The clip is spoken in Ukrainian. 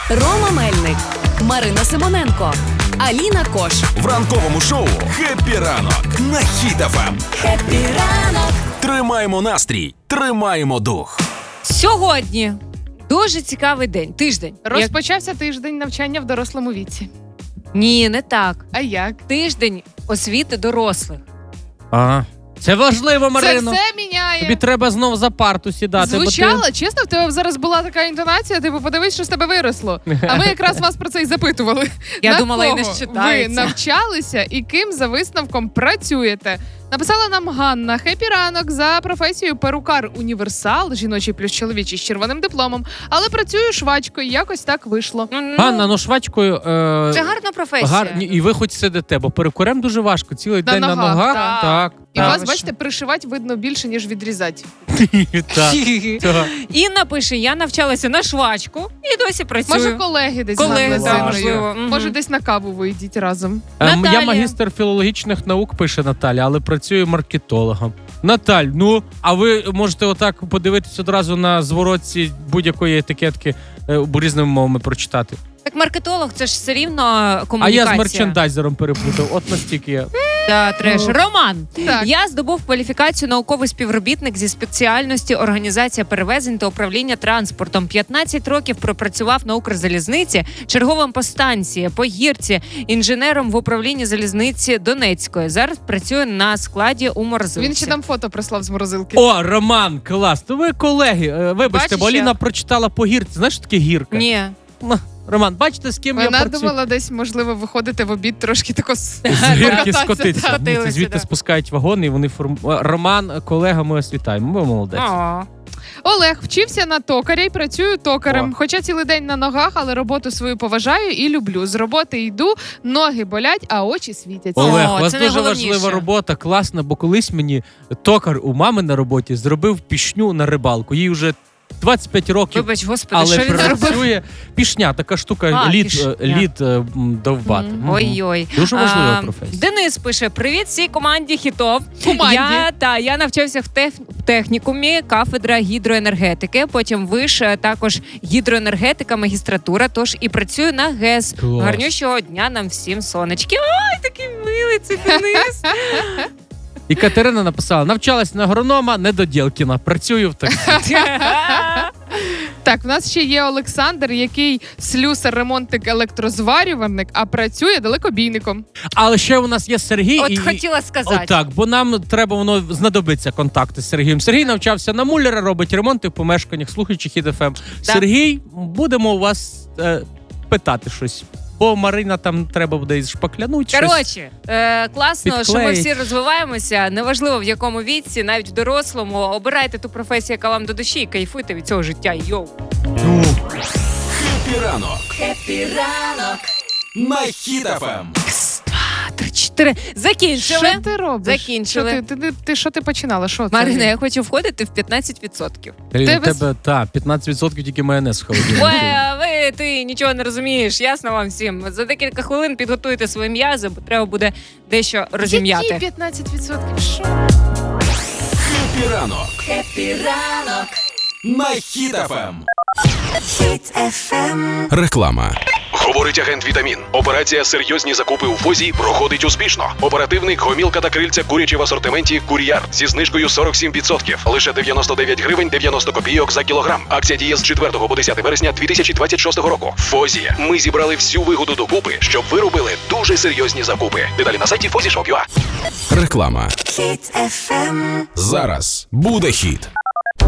Рома Мельник, Марина Симоненко, Аліна Кош. В ранковому шоу «Хеппі ранок» на Хіт ФМ. Хеппі ранок! Тримаємо настрій, тримаємо дух. Сьогодні дуже цікавий день, тиждень. Розпочався тиждень навчання в дорослому віці. Ні, не так. А як? Тиждень освіти дорослих. Ага. Це важливо, Марино. Це все міняє. Тобі треба знов за парту сідати. Звучало, чесно, в тебе зараз була така інтонація, типу, подивись, що з тебе виросло. А ми якраз вас про це і запитували. Я На думала, і кого не считається. ви навчалися і ким за висновком працюєте? Написала нам Ганна. Хеппі ранок, за професією перукар-універсал, жіночий плюс чоловічий з червоним дипломом, але працюю швачкою, якось так вийшло. Ганна, ну швачкою... Це гарна професія. І ви хоч сидите, бо перукарем дуже важко. Цілий день на ногах. так. І Так. вас, бачите, пришивати видно більше, ніж відрізати. Так. Інна пише, я навчалася на швачку і досі працюю. Може, колеги десь Колеги, Ганна, з так, Інною? можливо. Мгм. Може, десь на каву ви йдіть разом. Я Наталія. магістр філологічних наук, пише Наталя, але працюю маркетологом. Наталь, ну, а ви можете отак подивитись одразу на зворотці будь-якої етикетки різними мовами прочитати. Так маркетолог, це ж все рівно А комунікація. я з мерчендайзером переплутав. От настільки я. Да, треш. Роман, Так. я здобув кваліфікацію науковий співробітник зі спеціальності організація перевезень та управління транспортом. 15 років пропрацював на Укрзалізниці, черговим по станції, по гірці, інженером в управлінні залізниці Донецької. Зараз працює на складі у морозилці. Він ще нам фото прислав з морозилки. О, Роман, клас. То ви колеги, вибачте, Бачиш, бо Аліна я? прочитала по гірці. Знаєш, що таке гірка? Ні. Роман, бачите, з ким я Вона працюю? думала десь, можливо, виходити в обід трошки тако З гірки покататися, скотитися. так. Ні, це звідти да. спускають вагони, і вони Роман, колега, ми вас вітаємо. Ви молодець. О. Олег вчився на токаря і працюю токарем. О. Хоча цілий день на ногах, але роботу свою поважаю і люблю. З роботи йду, ноги болять, а очі світяться. Олег, О, у вас це дуже найголовніше. важлива робота, класна, бо колись мені токар у мами на роботі зробив пішню на рибалку. Їй вже 25 років, Вибач, господи, але що він зробив? працює. Пішня, така штука, А, лід, пішня. лід довбати. Мгм. Ой-ой. Дуже важлива професія. Денис пише: привіт всій команді хітов. Команді. Я навчався в технікумі, кафедра гідроенергетики, потім виш, також гідроенергетика, магістратура, тож і працюю на ГЕС. Клас. Гарнющого дня нам всім, сонечки. Ой, такий милий цей Денис. І Катерина написала: навчалась на агронома, недоділкіна. Працюю в таксі. Так, в нас ще є Олександр, який слюсар, ремонтник, електрозварювальник, а працює далекобійником. Але ще у нас є Сергій. От і... хотіла сказати. Отак, бо нам треба, воно знадобиться контакти з Сергієм. Сергій навчався на муляра, робить ремонти в помешканнях, слухаючи Хіт ФМ. Сергій, будемо у вас питати щось. Бо Марина там треба буде шпаклянуть. Коротше, класно, що ми підклеїть. всі розвиваємося. Неважливо в якому віці, навіть в дорослому. Обирайте ту професію, яка вам до душі, і кайфуйте від цього життя. Йоу. Хеппі ранок. Хеппі ранок. На Хіт ФМ. 3, 4. Закінчили. Що ти робиш? Закінчили. Що ти починала? Що це? Марина, я хочу входити в 15%. У Тебе тебе, 15% тільки майонез в холодильнику. Ой, ти нічого не розумієш, ясно вам всім. За декілька хвилин підготуйте свої м'язи, бо треба буде дещо розім'яти. Які 15%? Що? Хеппі ранок. Хеппі ранок. На Хіт ФМ. Реклама. Говорить агент Вітамін. Операція «Серйозні закупи у ФОЗі» проходить успішно. Оперативник, гомілка та крильця курячі в асортименті «Кур'яр» зі знижкою 47%. Лише 99 гривень 90 копійок за кілограм. Акція діє з 4 по 10 вересня 2026 року. ФОЗі. Ми зібрали всю вигоду докупи, щоб ви робили дуже серйозні закупи. Деталі на сайті FOZI.shop.ua. Реклама. Хіт ФМ. Зараз буде хіт.